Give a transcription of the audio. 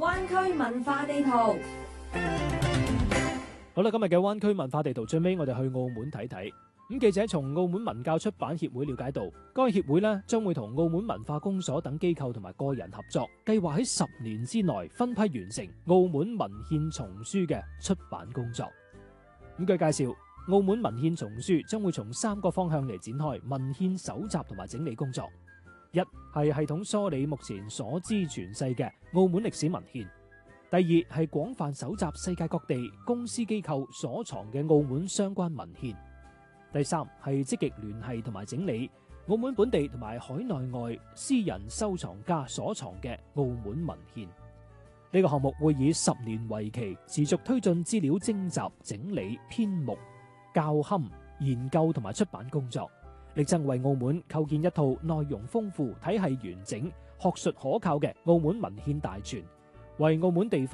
灣區文化地圖。 好啦，今日嘅灣區文化地圖最尾，我哋去澳門睇睇。咁記者從澳門文教出版協會了解到，該協會呢將會同澳門文化公所等機構同埋個人合作，計劃喺10年之內分批完成澳門文獻叢書嘅出版工作。咁據介紹，澳門文獻叢書將會從3個方向嚟展開文獻搜集同埋整理工作。一係系統梳理目前所知傳世嘅澳門歷史文獻；第二係廣泛搜集世界各地公司機構所藏嘅澳門相關文獻；第三係積極聯繫同埋整理澳門本地同埋海內外私人收藏家所藏嘅澳門文獻。呢個項目會以10年為期，持續推進資料徵集、整理、編目、校勘、研究同埋出版工作，力爭為澳門構建一套內容豐富、體系完整、學術可靠嘅澳門文獻大全，為澳門地方